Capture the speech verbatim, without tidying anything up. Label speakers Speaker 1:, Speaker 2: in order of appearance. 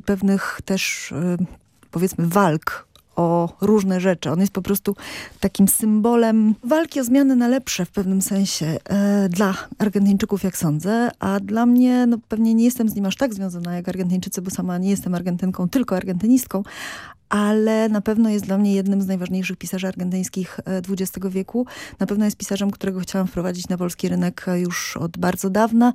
Speaker 1: pewnych też, powiedzmy, walk o różne rzeczy. On jest po prostu takim symbolem walki o zmiany na lepsze w pewnym sensie e, dla Argentyńczyków, jak sądzę, a dla mnie, no pewnie nie jestem z nim aż tak związana jak Argentyńczycy, bo sama nie jestem Argentynką, tylko argentynistką, ale na pewno jest dla mnie jednym z najważniejszych pisarzy argentyńskich dwudziestego wieku. Na pewno jest pisarzem, którego chciałam wprowadzić na polski rynek już od bardzo dawna.